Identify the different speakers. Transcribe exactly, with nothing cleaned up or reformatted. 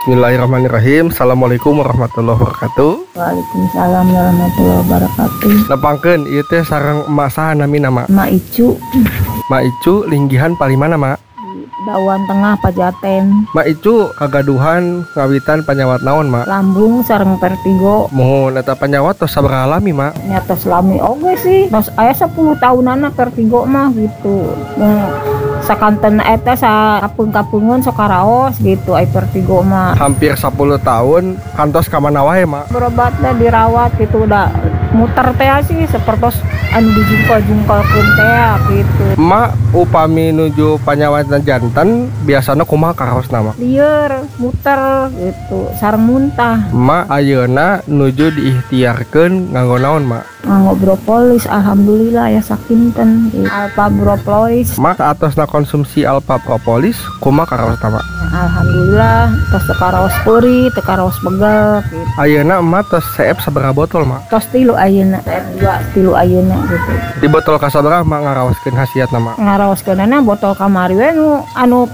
Speaker 1: Bismillahirrahmanirrahim. Assalamualaikum warahmatullahi wabarakatuh.
Speaker 2: Waalaikumsalam warahmatullahi wabarakatuh.
Speaker 1: Nepangkeun ieu teh sareng emak saha namina, Mak?
Speaker 2: Mak Icu.
Speaker 1: Mak Icu linggihan palimana, Mak?
Speaker 2: Dawan Tengah Pajaten.
Speaker 1: Mak Icu kagaduhan ngawitan panyawat naon, Mak?
Speaker 2: Lambung sareng vertigo.
Speaker 1: Mohon eta panyawat tos sabaraha lami, Mak?
Speaker 2: Nyata selami oge sih. Tos aya sepuluh tahunana vertigo mah gitu. Nah, sakanten eta sa kapung-kapungun sok karaos gitu ai vertigo mah.
Speaker 1: Hampir sepuluh tahun kantos ka mana wae, Mak?
Speaker 2: Berobat dah dirawat gitu udah muter teh sih sepertos anu dijungkal-jungkalkeun teh gitu.
Speaker 1: Mak upami nuju panyawatan janten biasana kumaha karaosna, Mak?
Speaker 2: Lieur muter gitu sareng muntah.
Speaker 1: Mak ayeuna nuju diikhtiarkeun nganggo naon, Mak?
Speaker 2: Nganggo propolis alhamdulillah ya sakinten gitu. Alpha propolis.
Speaker 1: Mak atosna konsumsi alpha propolis kumaha karaosna, Mak?
Speaker 2: Alhamdulillah tos teu karaos peuri, teu karaos begel gitu.
Speaker 1: Ayeuna emak tos seep sabaraha botol, Mak?
Speaker 2: Tos tilu ayeuna, dua tilu ayeuna gitu.
Speaker 1: Di botol kasabaraha Mak ngaraoskeun hasiatna, Mak?
Speaker 2: Ngaraoskeunana botol kamari we nu anu